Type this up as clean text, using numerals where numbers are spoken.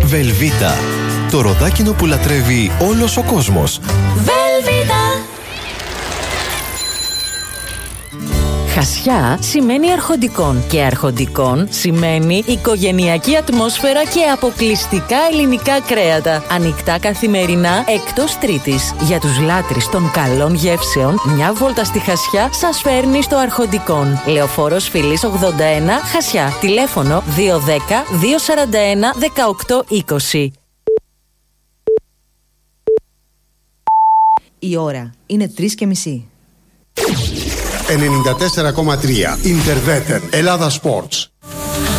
Βελβίτα. Το ροδάκινο που λατρεύει όλος ο κόσμος. Βελβίτα. Χασιά σημαίνει αρχοντικών και αρχοντικών σημαίνει οικογενειακή ατμόσφαιρα και αποκλειστικά ελληνικά κρέατα. Ανοιχτά καθημερινά εκτός Τρίτης. Για τους λάτρεις των καλών γεύσεων, μια βόλτα στη Χασιά σας φέρνει στο Αρχοντικόν. Λεωφόρος Φιλής 81, Χασιά. Τηλέφωνο 210 241 1820. Η ώρα είναι 3:30. 94,3 Ιντερβέτερ Ελλάδα Sports.